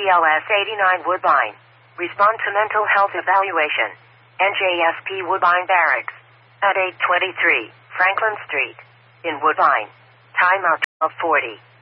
BLS 89 Woodbine. Respond to mental health evaluation. NJSP Woodbine Barracks. At 823 Franklin Street. In Woodbine. Time out 12:40.